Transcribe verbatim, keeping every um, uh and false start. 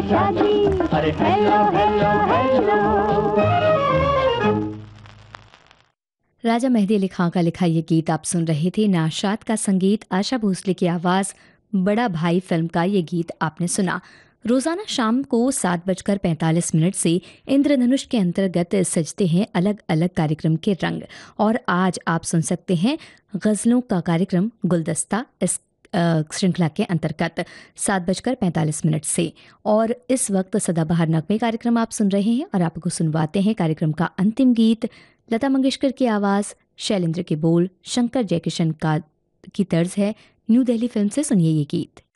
शादी, अरे hello hello hello. राजा मेहदी अली खां का लिखा ये गीत आप सुन रहे थे। नाशाद का संगीत, आशा भोसले की आवाज़। बड़ा भाई फिल्म का ये गीत आपने सुना। रोज़ाना शाम को सात बजकर पैंतालीस मिनट से इंद्रधनुष के अंतर्गत सजते हैं अलग अलग कार्यक्रम के रंग। और आज आप सुन सकते हैं गज़लों का कार्यक्रम गुलदस्ता इस अ, श्रृंखला के अंतर्गत सात बजकर पैंतालीस मिनट से। और इस वक्त सदाबहार नगमे कार्यक्रम आप सुन रहे हैं और आपको सुनवाते हैं कार्यक्रम का अंतिम गीत। लता मंगेशकर की आवाज़, शैलेंद्र के बोल, शंकर जयकिशन का की तर्ज है। न्यू दिल्ली फिल्म से सुनिए ये गीत।